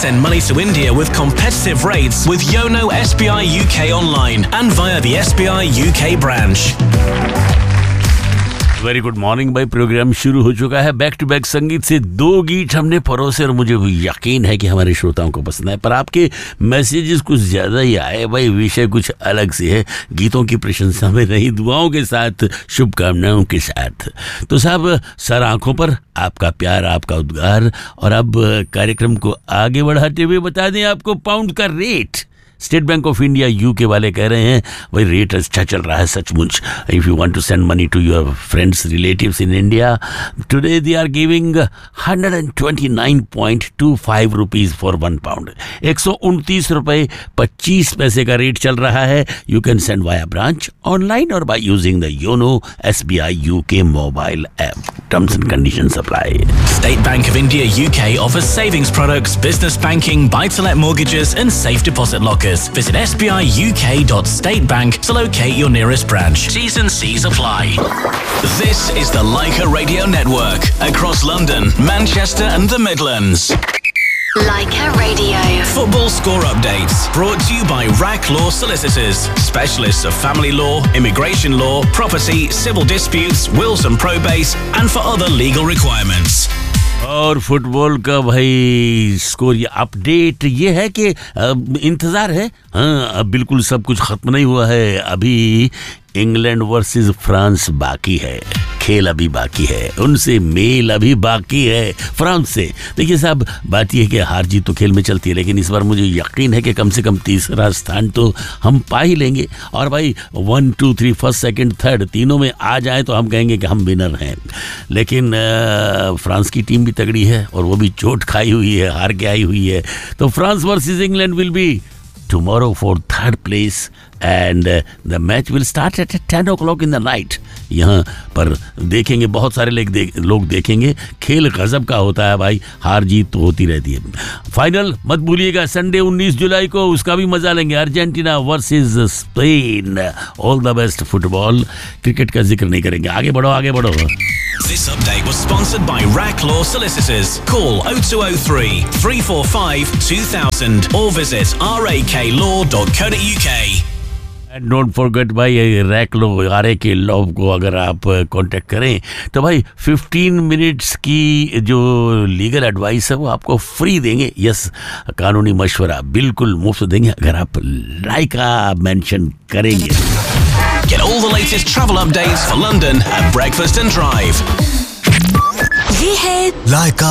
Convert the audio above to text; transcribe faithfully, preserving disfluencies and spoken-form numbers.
send money to India with competitive rates with Yono S B I U K online and via the S B I U K branch. Very good morning भाई. Programme शुरू हो चुका है. Back to back संगीत से दो गीत हमने परोसे और मुझे यकीन है कि हमारे श्रोताओं को पसंद है. पर आपके मैसेजेस कुछ ज़्यादा ही आए भाई. विषय कुछ अलग से है. गीतों की प्रशंसा में नहीं, दुआओं के साथ, शुभकामनाओं के साथ. तो साहब, सर आंखों पर आपका प्यार, आपका उद्गार. और अब कार्यक्रम को आगे बढ़ाते हुए बता दें आपको पाउंड का rate. State bank of India UK वाले कह रहे हैं भाई रेट अच्छा चल रहा है सचमुच. If you want to send money to your friends relatives in India today they are giving one hundred twenty nine point two five rupees for one pound. एक सौ उनतीस रुपये पच्चीस पैसे का रेट चल रहा है. You can send via branch, online और by using the YONO S B I you के mobile app. Terms and conditions apply. State Bank of India U K offers savings products, business banking, buy-to-let mortgages and safe deposit lockers. Visit s b i u k dot state bank to locate your nearest branch. T's and C's apply. This is the Leica Radio Network across London, Manchester and the Midlands. Leica Radio. Football score updates brought to you by Rack Law Solicitors, specialists of family law, immigration law, property, civil disputes, wills and probates, and for other legal requirements. और football का भाई score ये update ये है कि इंतज़ार है. हाँ, अब बिल्कुल सब कुछ ख़त्म नहीं हुआ है. अभी इंग्लैंड वर्सेस फ्रांस बाकी है. खेल अभी बाकी है. उनसे मेल अभी बाकी है फ्रांस से. देखिए साहब, बात यह है कि हार जीत तो खेल में चलती है, लेकिन इस बार मुझे यकीन है कि कम से कम तीसरा स्थान तो हम पा ही लेंगे. और भाई one two three first second third तीनों में आ जाए तो हम कहेंगे कि हम विनर हैं. लेकिन आ, फ्रांस की टीम भी तगड़ी है और वो भी चोट खाई हुई है, हार के आई हुई है. तो France versus England will be tomorrow for third place and uh, the match will start at ten o'clock in the night. यहाँ पर देखेंगे, बहुत सारे लोग देख, लोग देखेंगे. खेल गजब का होता है भाई. हार जीत तो होती रहती है. फाइनल मत भूलिएगा संडे उन्नीस जुलाई को, उसका भी मजा लेंगे. Argentina versus Spain. All the best football. Cricket का जिक्र नहीं करेंगे. आगे बढ़ो, आगे बढ़ो. This update was sponsored by Rack Law Solicitors. Call oh two oh three, three four five, two thousand or visit rak law dot co dot u k. And don't forget भाई, rack low R A के law को अगर आप contact करें तो भाई fifteen minutes की जो लीगल एडवाइस है वो आपको फ्री देंगे. यस, कानूनी मशवरा बिल्कुल मुफ्त देंगे अगर आप लाइका मेंशन करेंगे. Get all the latest travel updates for London at Breakfast and Drive. ये है Leica